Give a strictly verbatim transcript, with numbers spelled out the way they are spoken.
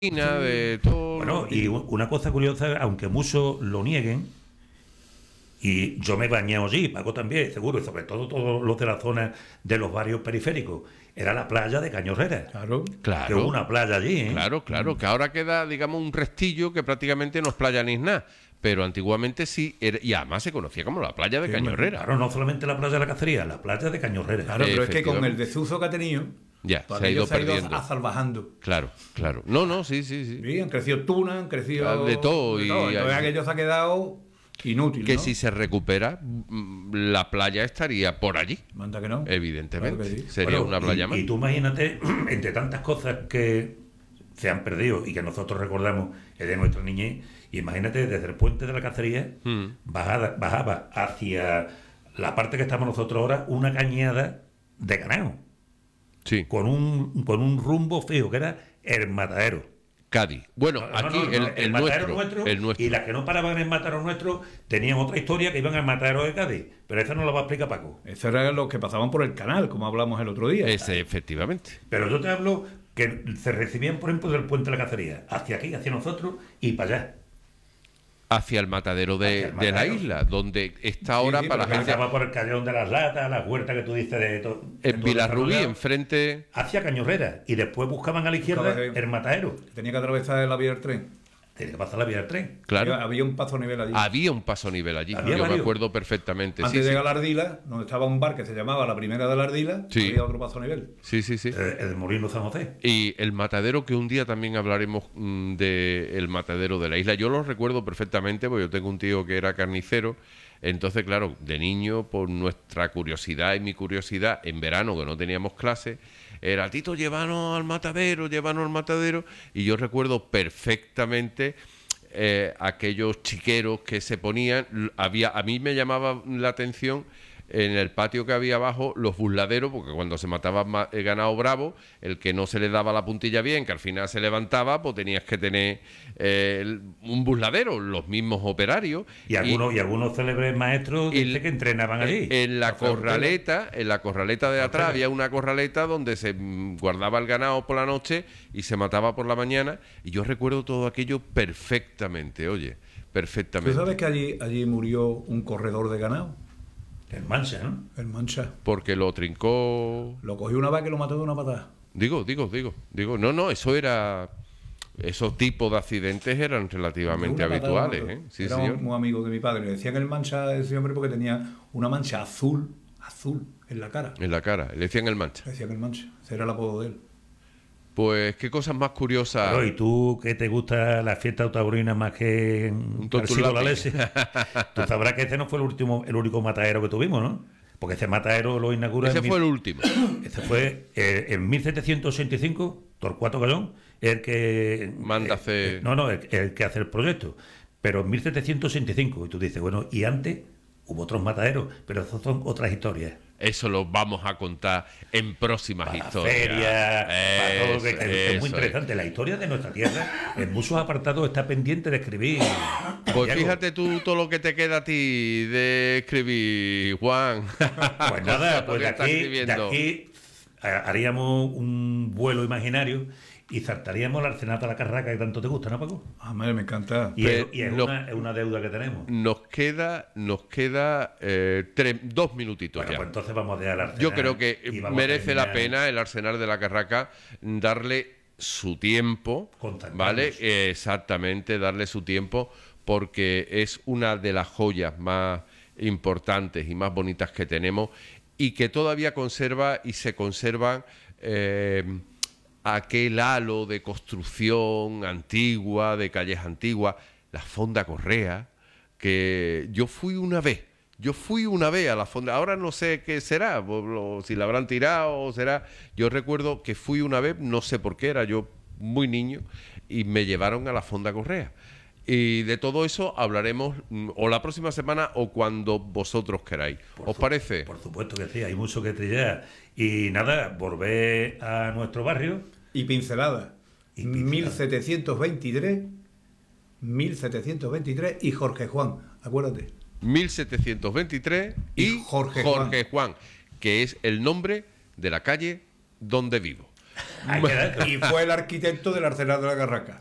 de todo. Bueno, y una cosa curiosa, aunque muchos lo nieguen, y yo me he bañado allí, Paco también, seguro, y sobre todo todos los de la zona de los barrios periféricos, era la playa de Cañorrera. Claro, Que claro. hubo una playa allí, ¿eh? Claro, claro, que ahora queda, digamos, un restillo que prácticamente no es playa ni nada. Pero antiguamente sí, era, y además se conocía como la playa de Sí, Cañorrera. Claro, no solamente la playa de la Cacería, la playa de Cañorrera. Claro, pero es que con el desuso que ha tenido, ya, pues se ha ido se ha perdiendo. ido salvajando. Claro, claro. No, no, sí, sí, sí. Sí, han crecido tunas, han crecido... De todo, de y- todo. Entonces y- aquello se ha quedado inútil, Que ¿no? si se recupera, mm, la playa estaría por allí. Manda que no. Evidentemente. Claro que sí. Sería Bueno, una playa y, más. y tú imagínate, entre tantas cosas que se han perdido y que nosotros recordamos es de nuestra niñez, imagínate desde el puente de la Cacería, Mm. bajada, bajaba hacia la parte que estamos nosotros ahora, una cañada de ganado, Sí, con un, con un rumbo fijo, que era el matadero. Cádiz. Bueno, No, no, aquí no, no, el, el el matadero nuestro, el nuestro. y las que no paraban en el matadero nuestro tenían otra historia que iban al matadero de Cádiz, pero esa no la va a explicar Paco. Eso era los que pasaban por el canal, como hablamos el otro día. Ese, efectivamente. Pero yo te hablo que se recibían, por ejemplo, del puente de la Cacería, hacia aquí, hacia nosotros y para allá. Hacia el matadero de, Hacia el de la matadero. isla, donde está ahora sí, para la pero gente. Hacia va por el Callejón de las Latas, las huertas que tú dices de todo. En Vilarrubí, enfrente. Hacia Cañorrera. Y después buscaban a la izquierda Buscaba- el matadero. Tenía que atravesar la vía del tren. Tenía que pasar la vía del tren. Claro. Había, había un paso a nivel allí. Había un paso a nivel allí. Había Yo me varios. acuerdo perfectamente. Antes Sí, de sí. llegar a la Ardila, donde estaba un bar que se llamaba La Primera de la Ardila, Sí. había otro paso a nivel. Sí, sí, sí. Eh, El de Molino San José. Y el matadero, que un día también hablaremos mm, de el matadero de la isla. Yo lo recuerdo perfectamente porque yo tengo un tío que era carnicero. Entonces, claro, de niño, por nuestra curiosidad y mi curiosidad, en verano que no teníamos clase, era, Tito, llévanos al matadero, llévanos al matadero. Y yo recuerdo perfectamente eh, aquellos chiqueros que se ponían. l- Había, a mí me llamaba la atención en el patio que había abajo los burladeros, porque cuando se mataba ma- el ganado bravo, el que no se le daba la puntilla bien, que al final se levantaba, pues tenías que tener eh, el- un burladero, los mismos operarios. Y algunos, y, algunos célebres maestros y- dice que entrenaban allí. En la Rafael Ortega. corraleta, en la corraleta de atrás Ortega. había una corraleta donde se mm, guardaba el ganado por la noche y se mataba por la mañana. Y yo recuerdo todo aquello perfectamente, oye, ¿Tú perfectamente. sabes que allí, allí murió un corredor de ganado? En Mancha, ¿no? En Mancha. Porque lo trincó. Lo cogió una vaca y lo mató de una patada. Digo, digo, digo, digo. No, no, eso era. Esos tipos de accidentes eran relativamente De una patada lo habituales, mató. ¿eh? Sí, Era señor. un, un amigo de mi padre. Le decían el mancha a ese hombre porque tenía una mancha azul, azul, en la cara. En la cara, le decían el mancha. Le decían el mancha. Ese era el apodo de él. Pues qué cosas más curiosas. Pero, ¿y tú que te gusta la fiesta taurina más que Un Arcido la tontulapi. Lese? Tú sabrás que este no fue el último, el único matadero que tuvimos, ¿no? Porque ese matadero lo inaugura Ese en fue el mil- último. ese fue eh, en mil setecientos ochenta y cinco, Torcuato Gallón, el que Manda eh, hacer- eh, no, no, el, el que hace el proyecto. Pero en mil setecientos ochenta y cinco, y tú dices, bueno, y antes hubo otros mataderos, pero esas son otras historias. Eso lo vamos a contar en próximas Para la historias. feria, para todo, que- Eso, que es muy eso interesante. La historia de nuestra tierra, en muchos apartados, está pendiente de escribir. Pues Santiago. fíjate tú todo lo que te queda a ti de escribir, Juan. Pues nada, Lo pues que de estás aquí, de escribiendo. aquí ha- haríamos un vuelo imaginario y saltaríamos la Arsenal de la Carraca que tanto te gusta, ¿no, Paco? A mí me encanta. Y, es, Pero y es no- una, es una deuda que tenemos. Nos queda, nos queda eh, tres- dos minutitos Bueno, ya. pues entonces vamos a dejar la Arsenal. Yo creo que y vamos a merece la terminar. pena el Arsenal de la Carraca darle su tiempo, Contactarnos. ¿vale? Eh, exactamente, darle su tiempo, porque es una de las joyas más importantes y más bonitas que tenemos y que todavía conserva y se conservan eh, aquel halo de construcción antigua, de calles antiguas, la Fonda Correa, que yo fui una vez. Yo fui una vez a la fonda, ahora no sé qué será, o- o si la habrán tirado o será. Yo recuerdo que fui una vez, no sé por qué, era yo muy niño, y me llevaron a la Fonda Correa. Y de todo eso hablaremos mm, o la próxima semana o cuando vosotros queráis. Por ¿Os su- parece? Por supuesto que sí, hay mucho que trillar. Y nada, volver a nuestro barrio. Y pincelada. Y pincelada. mil setecientos veintitrés, mil setecientos veintitrés y Jorge Juan, acuérdate. mil setecientos veintitrés y, Y Jorge Jorge Juan, que es el nombre de la calle donde vivo. Hay que dar- Y fue el arquitecto del Arsenal de la Carraca.